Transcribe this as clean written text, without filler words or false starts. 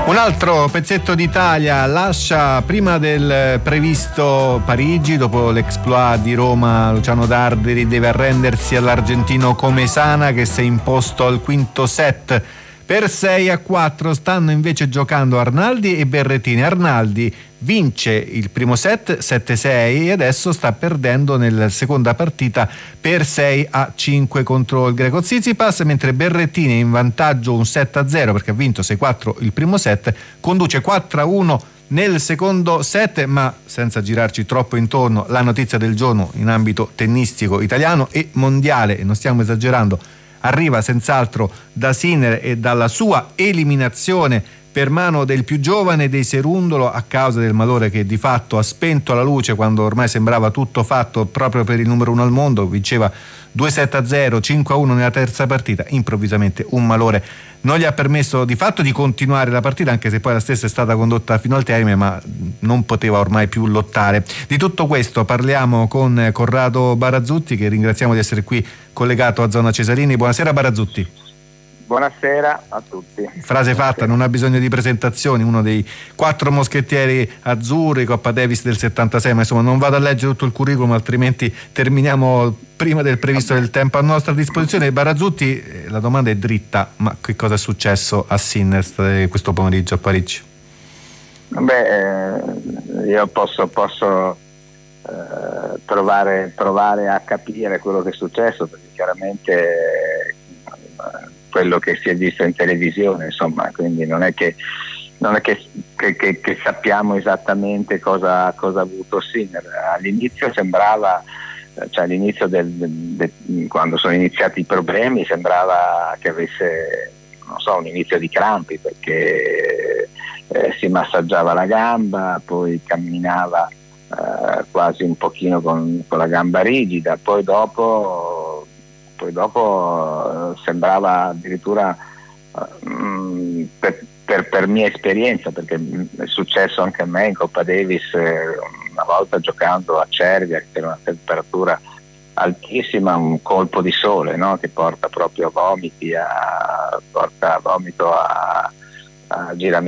Un altro pezzetto d'Italia lascia prima del previsto Parigi. Dopo l'exploit di Roma, Luciano Darderi deve arrendersi all'argentino Comesana, che si è imposto al quinto set per 6-4. Stanno invece giocando Arnaldi e Berrettini. Arnaldi vince il primo set 7-6 e adesso sta perdendo nella seconda partita per 6-5 contro il greco Tsitsipas, mentre Berrettini è in vantaggio un 7-0 perché ha vinto 6-4 il primo set, conduce 4-1 nel secondo set. Ma senza girarci troppo intorno, la notizia del giorno in ambito tennistico italiano e mondiale, e non stiamo esagerando, arriva senz'altro da Sinner e dalla sua eliminazione per mano del più giovane dei Serundolo a causa del malore che di fatto ha spento la luce quando ormai sembrava tutto fatto proprio per il numero uno al mondo. Vinceva 2-7-0, 5-1 nella terza partita. Improvvisamente un malore non gli ha permesso di fatto di continuare la partita, anche se poi la stessa è stata condotta fino al termine, ma non poteva ormai più lottare. Di tutto questo parliamo con Corrado Barazzutti, che ringraziamo di essere qui collegato a Zona Cesarini. Buonasera Barazzutti. Buonasera a tutti. Frase fatta, non ha bisogno di presentazioni, uno dei 4 moschettieri azzurri, Coppa Davis del 76, ma insomma non vado a leggere tutto il curriculum, altrimenti terminiamo prima del previsto del tempo a nostra disposizione. Barazzutti, la domanda è dritta, ma che cosa è successo a Sinner questo pomeriggio a Parigi? Io posso provare a capire quello che è successo, perché chiaramente quello che si è visto in televisione, insomma, quindi non è che sappiamo esattamente cosa ha avuto Sinner. All'inizio sembrava, cioè all'inizio quando sono iniziati i problemi, sembrava che avesse, non so, un inizio di crampi, perché si massaggiava la gamba, poi camminava quasi un pochino con la gamba rigida, poi dopo sembrava addirittura, per mia esperienza, perché è successo anche a me in Coppa Davis una volta giocando a Cervia, che era una temperatura altissima, un colpo di sole, no? Che porta proprio a vomito, a giramenti